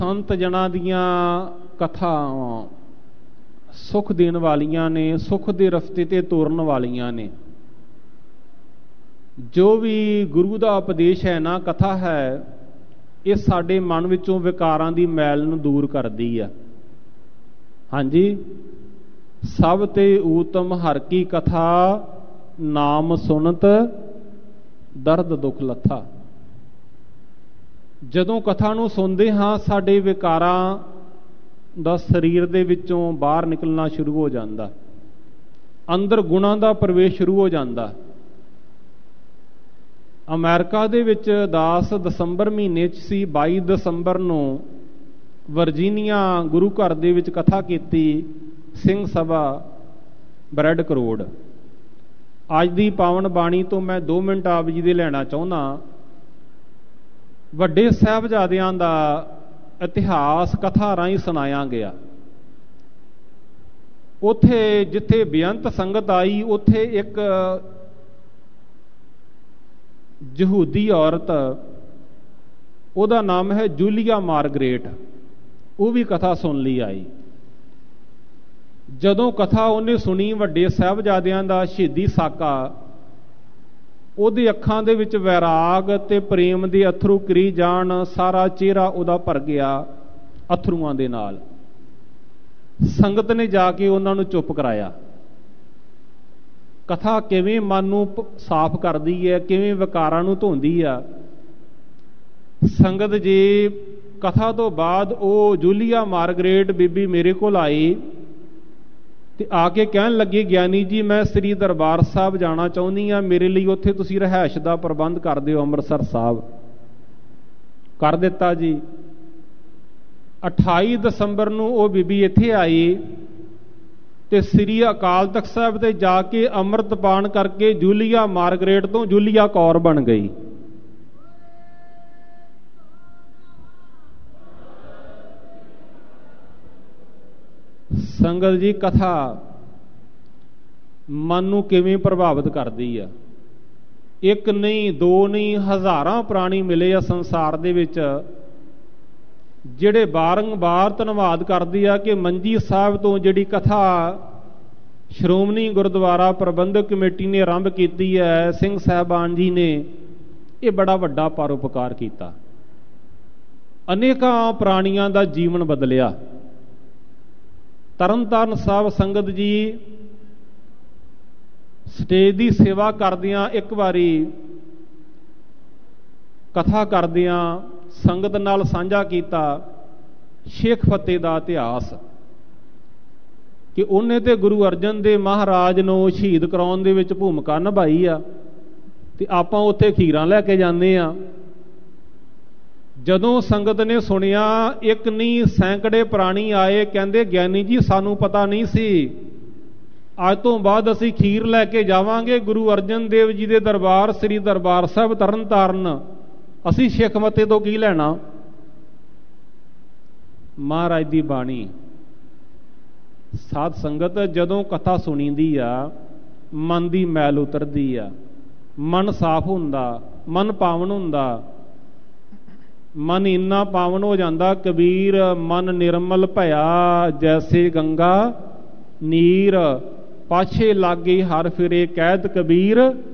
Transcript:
संत जना दियां कथावां सुख देण वालियां ने, सुख दे रस्ते ते तोरन वालियां ने। जो भी गुरु का उपदेश है ना, कथा है, ये साडे मन विचों विकारां दी मैल नूं दूर करदी है। हाँ जी, सब ते ऊतम हर की कथा, नाम सुनत दर्द दुख लथा। जदों कथा नूं सुनदे हाँ, साडे विकारां दा शरीर दे विचों बाहर निकलना शुरू हो जांदा, अंदर गुणां दा प्रवेश शुरू हो जांदा। अमेरिका दे विच 10 दसंबर महीने च सी, 22 दसंबर नूं वर्जीनिया गुरु घर दे विच कथा कीती, सिंह सभा ब्रैड करोड़। अज दी पावन बाणी तो मैं 2 मिनट आप जी दे लेना चाहुंदा। वड्डे साहिबजादियां दा इतिहास कथा राहीं सुनाया गया। उत्थे जिथे बेअंत संगत आई, उत्थे एक यहूदी औरत, उहदा नाम है जूलिया मार्गरेट, वो भी कथा सुन ली आई। जदों कथा उन्हें सुनी, वड्डे साहिबजादियां दा शहीदी साका, उहदी अखां दे विच वैराग ते प्रेम दे अथरू करी जाण, सारा चेहरा उहदा भर गया अथरूआं दे नाल। संगत ने जाके उन्हां नूं चुप कराया। कथा किवें मन नूं साफ करदी है, किवें विकारां नूं धोंदी आ। संगत जी कथा तो बाद वो जूलिया मार्गरेट बीबी मेरे कोल आई ते आके कहन लगी, ज्ञानी जी मैं श्री दरबार साहब जाना चाहुंदी हाँ, मेरे लिए उत्थे तुसीं रहायश दा प्रबंध कर दिओ अमृतसर साहब। कर दिता जी। 28 दसंबर नूं वो बीबी इत्थे आई ते श्री अकाल तख्त साहब ते जाके अमृत पान करके जूलिया मार्गरेट तो जूलिया कौर बन गई। संगत जी कथा मन नूं किवें प्रभावित करदी है। एक नहीं, दो नहीं, हज़ारां प्राणी मिले आ संसार दे विच जिहड़े बारंबार धन्नवाद करदे आ कि मंजी साहब तो जिहड़ी कथा श्रोमणी गुरुद्वारा प्रबंधक कमेटी ने आरंभ की है, सिंह साहबान जी ने ये बड़ा वड्डा परोपकार किया। अनेकां प्राणियां दा जीवन बदलिया। तरनताਰਨ साहब संगत जी स्टेज की सेवा करदियां एक बारी कथा करदियां संगत नाल साझा किया शेख फतेह का इतिहास कि उन्हें तो गुरु अर्जन देव महाराज नूं शहीद कराउण दे विच भूमिका निभाई आ ते आपां उत्थे खीरां लैके जांदे आ। जदों संगत ने सुनिया, एक नहीं सैकड़े प्राणी आए, कहंदे ज्ञानी जी सानू पता नहीं सी, अज तो बाद असीं खीर लैके जावांगे गुरु अर्जन देव जी दे दरबार श्री दरबार साहब तरनताਰਨ, असीं शेख मते तो की लैना। महाराज दी बाणी साध संगत जदों कथा सुनींदी आ, मन दी मैल उतरदी आ, मन साफ हुंदा, मन पावन हुंदा। मन इन्ना पावन हो जाता, कबीर मन निर्मल भया जैसे गंगा नीर, पाछे लागे हर फिरे कैद कबीर,